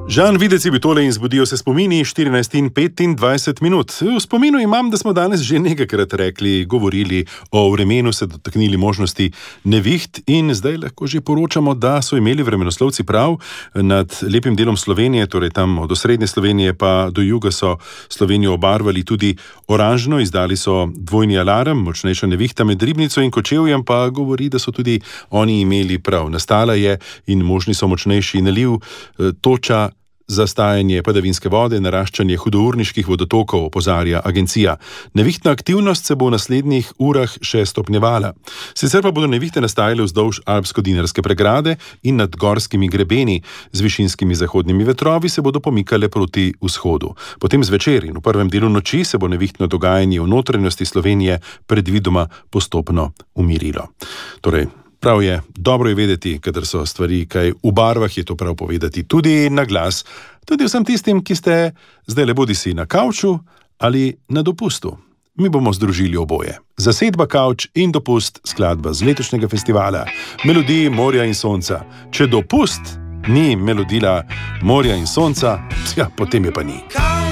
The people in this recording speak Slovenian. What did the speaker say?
Žan, videci bi tole in zbudijo se spomini 14 in 25 minut. V spominu imam, da smo danes že nekajkrat govorili o vremenu, se dotaknili možnosti neviht in zdaj lahko že poročamo, da so imeli vremenoslovci prav. Nad lepim delom Slovenije, torej tam od osrednje Slovenije pa do juga so Slovenijo obarvali tudi oranžno, izdali so dvojni alarm, močnejša nevihta med Ribnico in Kočevjem pa govori, da so tudi oni imeli prav. Nastala je in možni so močnejši naliv, toča, zastajanje padavinske vode, naraščanje hudourniških vodotokov, opozarja agencija. Nevihtna aktivnost se bo v naslednjih urah še stopnjevala. Sicer pa bodo nevihte nastajale vzdolž alpsko-dinarske pregrade in nad gorskimi grebeni. Z višinskimi zahodnimi vetrovi se bodo pomikale proti vzhodu. Potem zvečer in v prvem delu noči se bo nevihtno dogajanje v notranjosti Slovenije predvidoma postopno umirilo. Torej, prav je, dobro je vedeti, kadar so stvari kaj v barvah, je to prav povedati tudi na glas, tudi vsem tistim, ki ste zdaj le bodisi na kavču ali na dopustu. Mi bomo združili oboje. Zasedba kavč in dopust, skladba z letošnjega festivala Melodij morja in sonca. Če dopust ni melodija morja in sonca, ja, potem je pa ni.